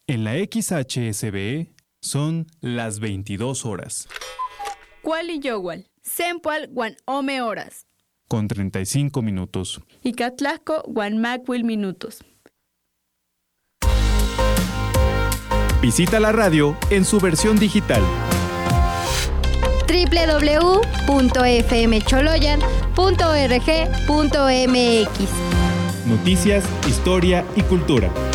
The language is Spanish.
En la XHSB son las 22 horas. Kuali Yowal, Sempual Guan Ome horas. Con 35 minutos. Y Catlasco Guan Macuil minutos. Visita la radio en su versión digital. www.fmcholoyan.org.mx. Noticias, historia y cultura.